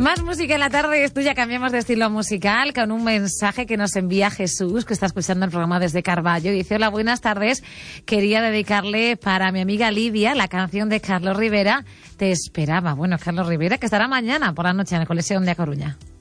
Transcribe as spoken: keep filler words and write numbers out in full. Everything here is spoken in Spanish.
Más música en la tarde, esto ya cambiamos de estilo musical con un mensaje que nos envía Jesús, que está escuchando el programa desde Carballo. Dice: hola, buenas tardes. Quería dedicarle para mi amiga Lidia la canción de Carlos Rivera, Te esperaba. Bueno, Carlos Rivera, que estará mañana por la noche en el Coliseo de A Coruña.